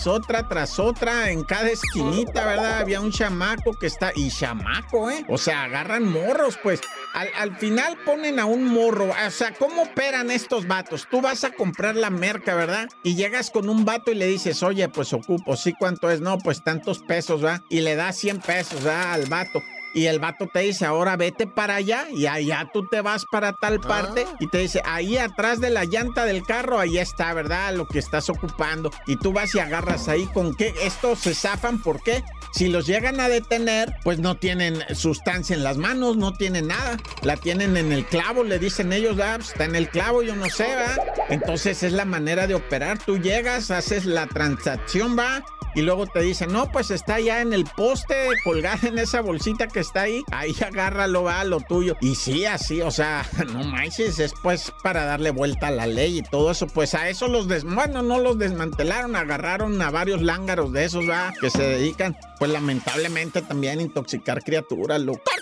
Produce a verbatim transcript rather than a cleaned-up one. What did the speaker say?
otra tras otra, en cada esquinita, ¿verdad? Había un chamaco que está... Y chamaco, ¿eh? O sea, agarran morros, pues. Al, al final ponen a un morro. O sea, ¿cómo operan estos vatos? Tú vas a comprar la merca, ¿verdad? Y llegas con un vato y le dices, oye, pues ocupo, ¿sí cuánto es? No, pues tantos pesos, ¿verdad? Y le das cien pesos, ¿verdad? Al vato. Y el vato te dice, ahora vete para allá, y allá tú te vas para tal parte, ah. y te dice, ahí atrás de la llanta del carro, ahí está, ¿verdad? Lo que estás ocupando. Y tú vas y agarras ahí. ¿Con qué? Estos se zafan, ¿por qué? Si los llegan a detener, pues no tienen sustancia en las manos, no tienen nada. La tienen en el clavo, le dicen ellos, ah, pues está en el clavo, yo no sé, ¿va? Entonces es la manera de operar. Tú llegas, haces la transacción, ¿va? Y luego te dicen, no, pues está ya en el poste, colgada en esa bolsita que está ahí. Ahí agárralo, va, lo tuyo. Y sí, así, o sea, no manches, es pues para darle vuelta a la ley y todo eso. Pues a eso los des... Bueno, no los desmantelaron, agarraron a varios lángaros de esos, va, que se dedican, pues lamentablemente también a intoxicar criaturas, loco.